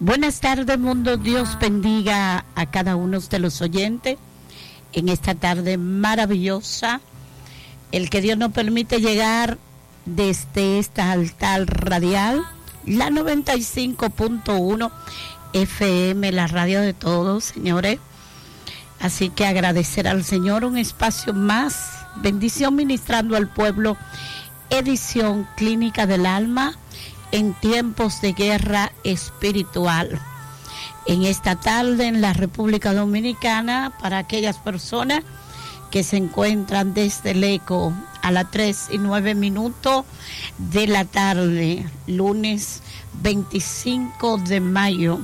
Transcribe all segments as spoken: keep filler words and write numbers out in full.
Buenas tardes, mundo. Dios bendiga a cada uno de los oyentes en esta tarde maravillosa. El que Dios nos permite llegar desde esta altar radial, la noventa y cinco punto uno F M, la radio de todos, señores. Así que agradecer al Señor un espacio más. Bendición ministrando al pueblo. Edición Clínica del Alma en tiempos de guerra espiritual. En esta tarde en la República Dominicana, para aquellas personas que se encuentran desde el eco a las tres y nueve minutos de la tarde, lunes veinticinco de mayo.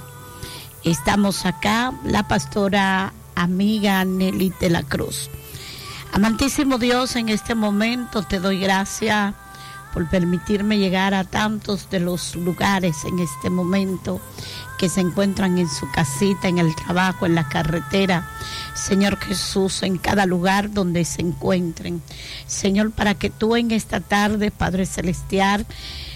Estamos acá, la pastora amiga Nelly de la Cruz. Amantísimo Dios, en este momento te doy gracias por permitirme llegar a tantos de los lugares en este momento que se encuentran en su casita, en el trabajo, en la carretera. Señor Jesús, en cada lugar donde se encuentren. Señor, para que tú en esta tarde, Padre Celestial,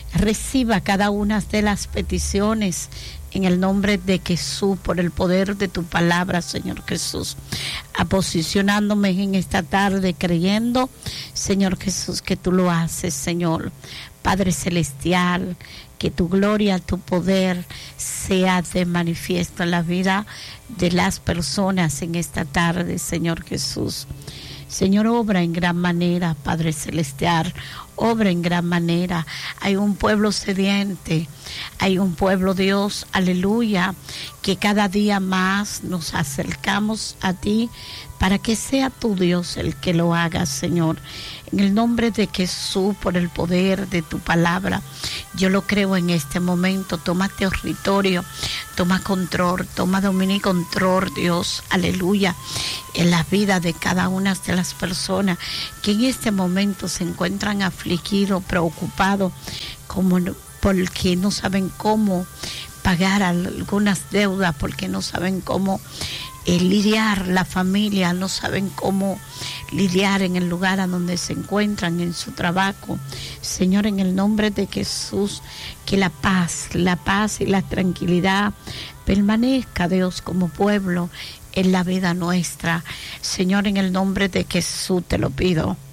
reciba cada una de las peticiones en el nombre de Jesús, por el poder de tu palabra, Señor Jesús, aposicionándome en esta tarde creyendo, Señor Jesús, que tú lo haces, Señor. Padre Celestial, que tu gloria, tu poder sea de manifiesto en la vida de las personas en esta tarde, Señor Jesús. Señor, obra en gran manera, Padre Celestial, obra en gran manera. Hay un pueblo sediente, hay un pueblo, Dios, aleluya, que cada día más nos acercamos a ti para que sea tu Dios el que lo haga, Señor. En el nombre de Jesús, por el poder de tu palabra, yo lo creo en este momento. Toma territorio, toma control, toma dominio y control, Dios, aleluya, en la vida de cada una de las personas que en este momento se encuentran afligidos, preocupados, como porque no saben cómo pagar algunas deudas, porque no saben cómo eh, lidiar la familia, no saben cómo lidiar en el lugar a donde se encuentran, en su trabajo. Señor, en el nombre de Jesús, que la paz, la paz y la tranquilidad permanezca, Dios, como pueblo en la vida nuestra. Señor, en el nombre de Jesús te lo pido.